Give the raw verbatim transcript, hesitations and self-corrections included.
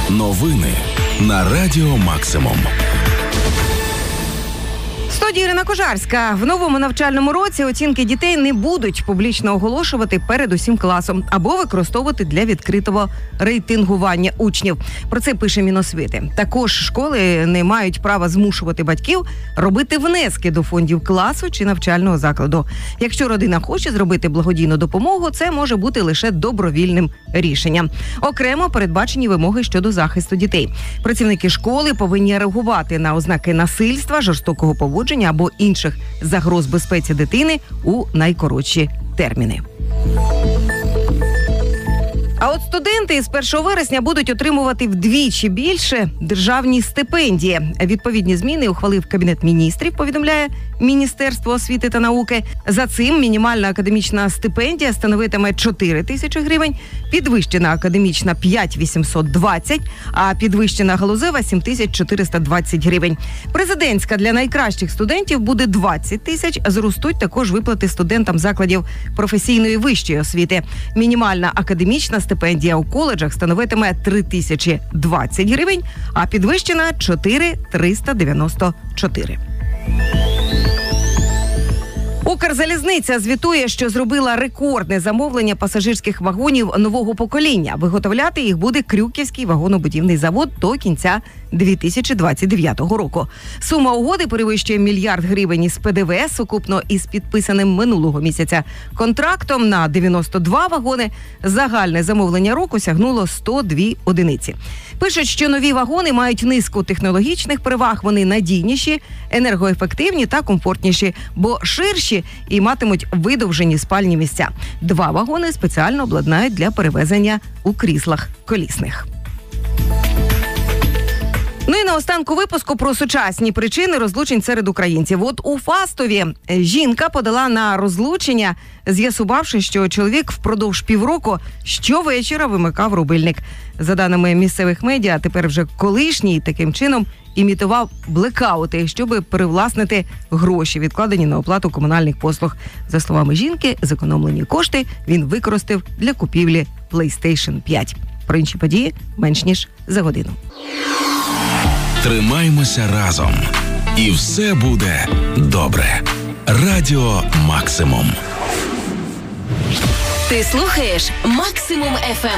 Новини на Радіо Максимум. Студія Ірина Кожарська. В новому навчальному році оцінки дітей не будуть публічно оголошувати перед усім класом або використовувати для відкритого рейтингування учнів. Про це пише Міносвіти. Також школи не мають права змушувати батьків робити внески до фондів класу чи навчального закладу. Якщо родина хоче зробити благодійну допомогу, це може бути лише добровільним рішенням. Окремо передбачені вимоги щодо захисту дітей. Працівники школи повинні реагувати на ознаки насильства, жорстокого поводження або інших загроз безпеці дитини у найкоротші терміни. А от студенти з першого вересня будуть отримувати вдвічі більше державні стипендії. Відповідні зміни ухвалив Кабінет міністрів, повідомляє Міністерство освіти та науки. За цим мінімальна академічна стипендія становитиме чотири тисячі гривень, підвищена академічна – п'ять тисяч вісімсот двадцять, а підвищена галузева – сім тисяч чотириста двадцять гривень. Президентська для найкращих студентів буде двадцять тисяч, зростуть також виплати студентам закладів професійної вищої освіти. Мінімальна академічна стипендія у коледжах становитиме три тисячі двадцять гривень, а підвищена – чотири тисячі триста дев'яносто чотири. Укрзалізниця звітує, що зробила рекордне замовлення пасажирських вагонів нового покоління. Виготовляти їх буде Крюківський вагонобудівний завод до кінця дві тисячі двадцять дев'ятого року. Сума угоди перевищує мільярд гривень із Пе Де Ве, сукупно із підписаним минулого місяця контрактом на дев'яносто два вагони. Загальне замовлення року сягнуло сто дві одиниці. Пишуть, що нові вагони мають низку технологічних переваг, вони надійніші, енергоефективні та комфортніші, бо ширші і матимуть видовжені спальні місця. Два вагони спеціально обладнають для перевезення у кріслах колісних. Ну і наостанку випуску про сучасні причини розлучень серед українців. От у Фастові жінка подала на розлучення, з'ясувавши, що чоловік впродовж півроку щовечора вимикав рубильник. За даними місцевих медіа, тепер вже колишній таким чином імітував блекаути, щоб перевласнити гроші, відкладені на оплату комунальних послуг. За словами жінки, зекономлені кошти він використав для купівлі плейстейшн п'ять. Про інші події менш ніж за годину. Тримаймося разом. І все буде добре. Радіо Максимум. Ти слухаєш Максимум еф ем.